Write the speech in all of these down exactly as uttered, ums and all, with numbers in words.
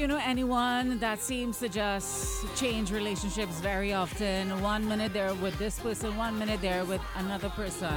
you know anyone that seems to just change relationships very often? One minute they're with this person, one minute they're with another person.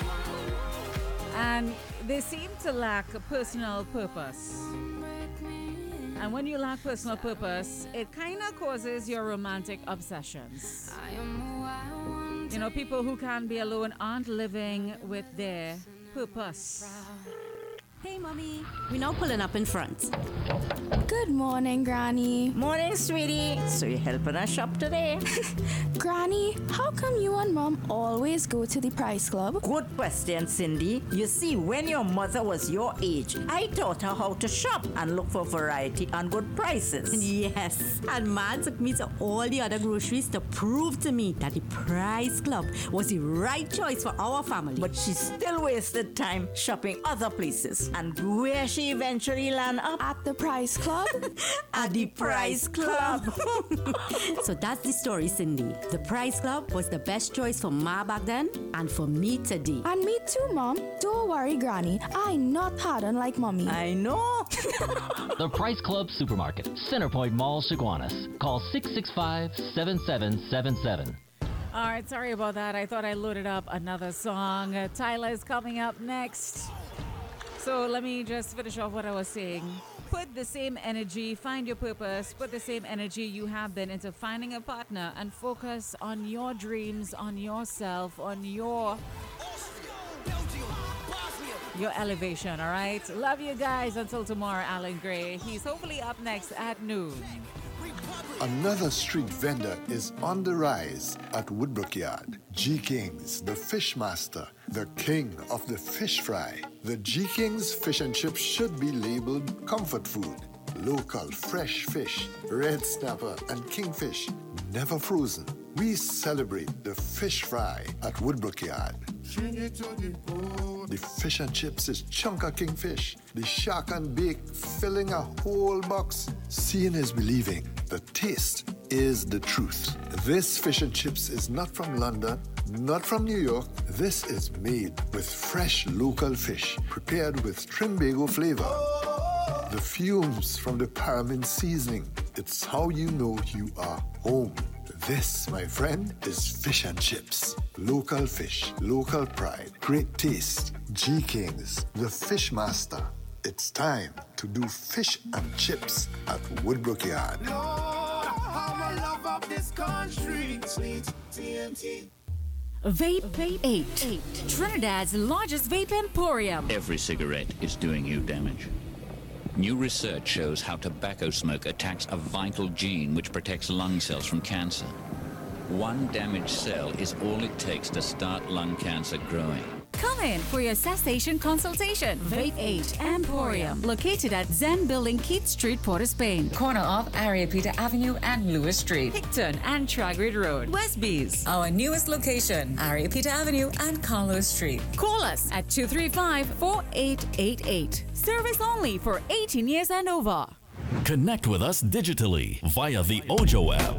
And they seem to lack a personal purpose. And when you lack personal purpose, it kind of causes your romantic obsessions. You know, people who can be alone aren't living with their purpose. Hey, Mommy. We're now pulling up in front. Good morning, Granny. Morning, sweetie. So you helping us shop today? Granny, how come you and Mom always go to the Price Club? Good question, Cindy. You see, when your mother was your age, I taught her how to shop and look for variety and good prices. Yes, and Man took me to all the other groceries to prove to me that the Price Club was the right choice for our family. But she still wasted time shopping other places. And where she eventually land up? At the Price Club? At the Price Club. So that's the story, Cindy. The Price Club was the best choice for Ma back then and for me today. And me too, Mom. Don't worry, Granny. I'm not hard on like Mommy. I know. The Price Club Supermarket, Centerpoint Mall, Chaguanas. Call six six five, seven seven seven seven. All right, sorry about that. I thought I loaded up another song. Uh, Tyler is coming up next. So let me just finish off what I was saying. Put the same energy, find your purpose, put the same energy you have been into finding a partner and focus on your dreams, on yourself, on your your elevation, all right? Love you guys. Until tomorrow, Alan Gray. He's hopefully up next at noon. Another street vendor is on the rise at Woodbrook Yard. G. King's, the fish master, the king of the fish fry. The G. King's fish and chips should be labeled comfort food. Local, fresh fish, red snapper, and kingfish, never frozen. We celebrate the fish fry at Woodbrook Yard. The fish and chips is chunka kingfish. The shark and bake filling a whole box. Seeing is believing. The taste is the truth. This fish and chips is not from London, not from New York. This is made with fresh local fish, prepared with Trinbago flavor. The fumes from the paramount seasoning. It's how you know you are home. This, my friend, is fish and chips. Local fish, local pride, great taste. G. King's, the fish master. It's time to do fish and chips at Woodbrook Yard. Lord, I'm a love of this country. Sweet T N T. Vape, Vape eight. Trinidad's largest vape emporium. Every cigarette is doing you damage. New research shows how tobacco smoke attacks a vital gene which protects lung cells from cancer. One damaged cell is all it takes to start lung cancer growing. Come in for your cessation consultation. Vape eight Emporium, located at Zen Building, Keith Street, Port of Spain. Corner of Ariapita Avenue and Lewis Street. Hickton and Tragrid Road. Westbees. Our newest location, Ariapita Avenue and Carlos Street. Call us at two three five, four eight eight eight. Service only for eighteen years and over. Connect with us digitally via the Ojo app.